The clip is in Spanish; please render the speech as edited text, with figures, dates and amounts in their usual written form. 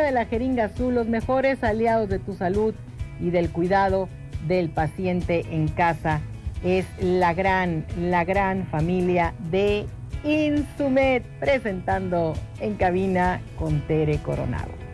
de la jeringa azul, los mejores aliados de tu salud y del cuidado del paciente en casa. Es la gran familia de Insumed, presentando En Cabina con Tere Coronado.